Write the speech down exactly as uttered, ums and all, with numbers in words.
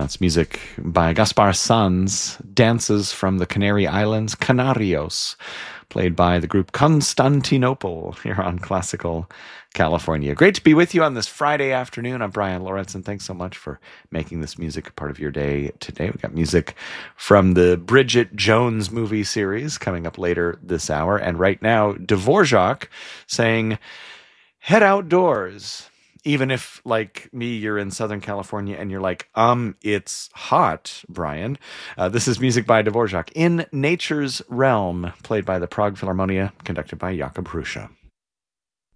That's music by Gaspar Sanz, Dances from the Canary Islands, Canarios, played by the group Constantinople here on Classical California. Great to be with you on this Friday afternoon. I'm Brian Lawrence, and thanks so much for making this music a part of your day today. We got music from the Bridget Jones movie series coming up later this hour. And right now, Dvorak saying, head outdoors. Even if, like me, you're in Southern California and you're like, um, it's hot, Brian. Uh, this is music by Dvorak, In Nature's Realm, played by the Prague Philharmonia, conducted by Jakub Hrusa.